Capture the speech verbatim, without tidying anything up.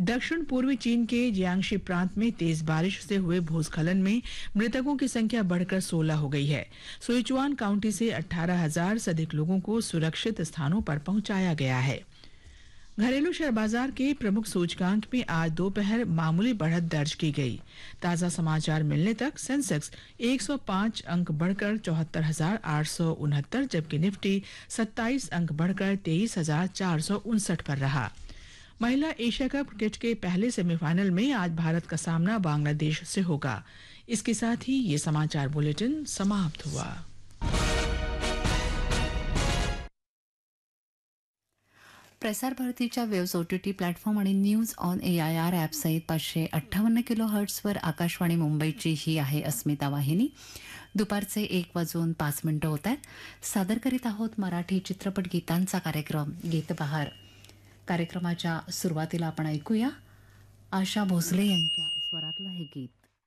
दक्षिण पूर्वी चीन के जियांगशी प्रांत में तेज बारिश से हुए भूस्खलन में मृतकों की संख्या बढ़कर सोलह हो गई है। सुइचुआन काउंटी से अठारह हजार से अधिक लोगों को सुरक्षित स्थानों पर पहुंचाया गया है। घरेलू शेयर बाजार के प्रमुख सूचकांक में आज दोपहर मामूली बढ़त दर्ज की गई। ताजा समाचार मिलने तक सेंसेक्स एक सौ पाँच अंक बढ़कर चौहत्तर हजार आठ सौ उनहत्तर, जबकि निफ्टी सत्ताईस अंक बढ़कर तेईस हजार चार सौ उनसठ पर रहा। महिला एशिया कप क्रिकेट के पहले सेमीफाइनल में आज भारत का सामना बांग्लादेश से होगा। इसके साथ ही ये समाचार बुलेटिन समाप्त हुआ। प्रसार भारतीच्या वेव्स ओटीटी प्लॅटफॉर्म आणि news on A I R app सहित पाचशे अठ्ठावन्न किलो हर्ट्सवर आकाशवाणी मुंबईची ही आहे अस्मिता वाहिनी। दुपारचे एक वाजून पाच मिनिटं होत आहेत। सादर करीत आहोत मराठी चित्रपट गीतांचा कार्यक्रम गीतबहार। कार्यक्रमाच्या सुरुवातीला आपण ऐकूया आशा भोसले यांच्या स्वरातलं हे गीत।